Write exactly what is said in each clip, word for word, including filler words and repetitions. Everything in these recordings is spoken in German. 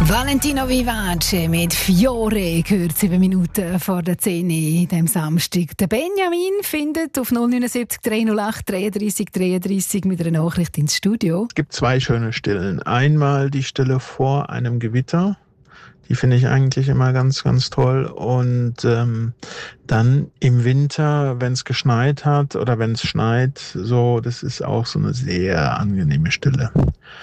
Valentino Vivace mit Fiore gehört sieben Minuten vor der zehn in diesem Samstag. Der Benjamin findet auf null neun sieben drei null acht dreiunddreißig dreiunddreißig mit einer Nachricht ins Studio. Es gibt zwei schöne Stillen. Einmal die Stille vor einem Gewitter. Die finde ich eigentlich immer ganz, ganz toll. Und ähm, dann im Winter, wenn es geschneit hat oder wenn es schneit, so, das ist auch so eine sehr angenehme Stille.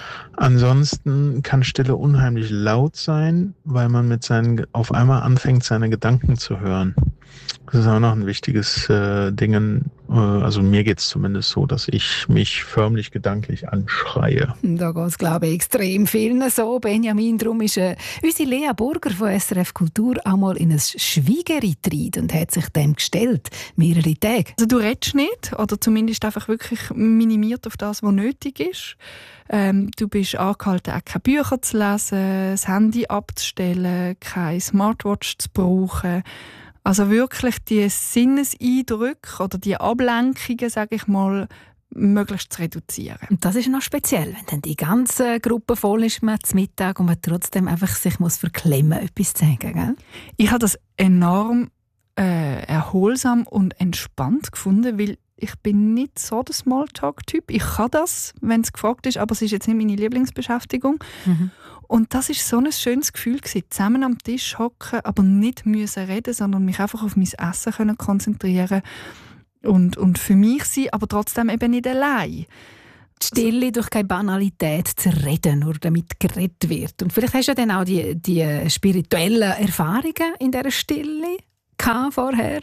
Ansonsten kann Stille unheimlich laut sein, weil man mit seinen auf einmal anfängt, seine Gedanken zu hören. Das ist auch noch ein wichtiges äh, Ding. Äh, also mir geht es zumindest so, dass ich mich förmlich gedanklich anschreie. Da geht es, glaube ich, extrem vielen so. Benjamin, darum ist äh, unsere Lea Burger von S R F Kultur einmal in ein Schwiegeretreat und hat sich dem gestellt, mehrere Tage. Also du redest nicht, oder zumindest einfach wirklich minimiert auf das, was nötig ist. Ähm, du bist angehalten, auch keine Bücher zu lesen, das Handy abzustellen, keine Smartwatch zu brauchen. Also wirklich die Sinneseindrücke oder die Ablenkungen, sage ich mal, möglichst zu reduzieren. Und das ist noch speziell, wenn dann die ganze Gruppe voll ist man zum Mittag und man trotzdem einfach sich muss verklemmen, etwas zu sagen. Gell? Ich habe das enorm äh, erholsam und entspannt gefunden, weil ich bin nicht so der Smalltalk-Typ. Ich kann das, wenn es gefragt ist, aber es ist jetzt nicht meine Lieblingsbeschäftigung. Mhm. Und das war so ein schönes Gefühl gewesen, zusammen am Tisch hocken, aber nicht müssen reden, sondern mich einfach auf mein Essen können konzentrieren und, und für mich sein, aber trotzdem eben nicht allein. Die Stille durch keine Banalität zu reden, nur damit geredet wird. Und vielleicht hast du ja dann auch die, die spirituellen Erfahrungen in dieser Stille gehabt vorher.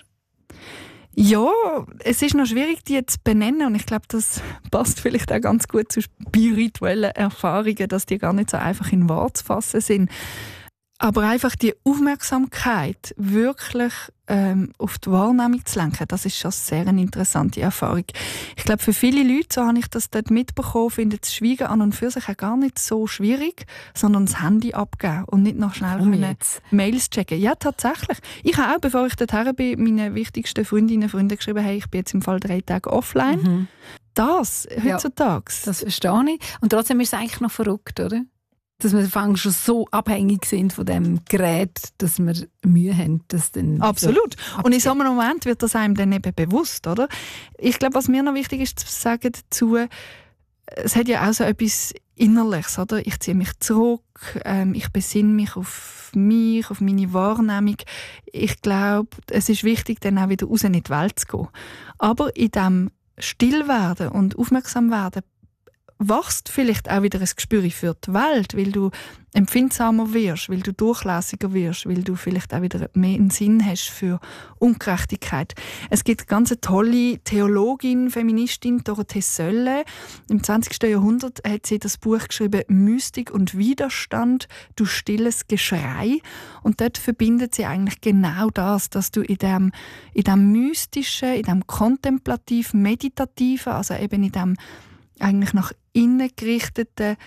Ja, es ist noch schwierig, die zu benennen und ich glaube, das passt vielleicht auch ganz gut zu spirituellen Erfahrungen, dass die gar nicht so einfach in Worte zu fassen sind. Aber einfach die Aufmerksamkeit wirklich ähm, auf die Wahrnehmung zu lenken, das ist schon sehr eine interessante Erfahrung. Ich glaube, für viele Leute, so habe ich das dort mitbekommen, finden das Schweigen an und für sich auch gar nicht so schwierig, sondern das Handy abgeben und nicht noch schnell meine Mails checken. Ja, tatsächlich. Ich habe auch, bevor ich dorthin bin, meine wichtigsten Freundinnen und Freunde geschrieben, hey, ich bin jetzt im Fall drei Tage offline. Mhm. Das, heutzutage. Ja, das verstehe ich. Und trotzdem ist es eigentlich noch verrückt, oder? Dass wir schon so abhängig sind von dem Gerät, dass wir Mühe haben. Dass dann Absolut. So und in so einem Moment wird das einem dann eben bewusst, oder? Ich glaube, was mir noch wichtig ist zu sagen dazu, es hat ja auch so etwas Innerliches, oder? Ich ziehe mich zurück, ähm, ich besinne mich auf mich, auf meine Wahrnehmung. Ich glaube, es ist wichtig, dann auch wieder raus in die Welt zu gehen. Aber in diesem Stillwerden und Aufmerksamwerden wachst vielleicht auch wieder ein Gespür für die Welt, weil du empfindsamer wirst, weil du durchlässiger wirst, weil du vielleicht auch wieder mehr einen Sinn hast für Ungerechtigkeit. Es gibt eine ganz tolle Theologin, Feministin, Dorothee Sölle. Im zwanzigsten Jahrhundert hat sie das Buch geschrieben «Mystik und Widerstand, du stilles Geschrei». Und dort verbindet sie eigentlich genau das, dass du in dem, in dem Mystischen, in dem Kontemplativ-Meditativen, also eben in dem eigentlich nach innen gerichteten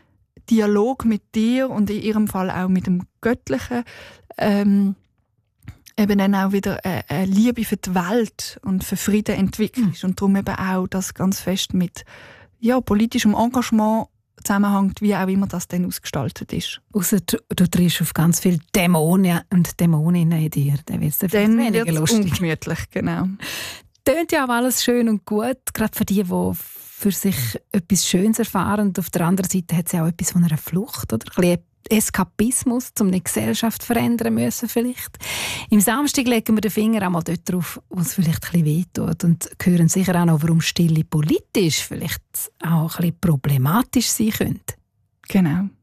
Dialog mit dir und in ihrem Fall auch mit dem Göttlichen, ähm, eben dann auch wieder eine, eine Liebe für die Welt und für Frieden entwickelst. Mhm. Und darum eben auch das ganz fest mit ja, politischem Engagement zusammenhängt, wie auch immer das dann ausgestaltet ist. Ausser du, du triffst auf ganz viele Dämonen und Dämoninnen in dir. Dann wird es dann weniger lustig. Ungemütlich, genau. Tönt ja auch alles schön und gut, gerade für die, die für sich etwas Schönes erfahren. Und auf der anderen Seite hat es ja auch etwas von einer Flucht, oder? Ein bisschen Eskapismus, um die Gesellschaft verändern müssen vielleicht. Im Samstag legen wir den Finger einmal dort drauf, wo es vielleicht ein bisschen wehtut. Und hören sicher auch noch, warum Stille politisch vielleicht auch ein bisschen problematisch sein könnte. Genau.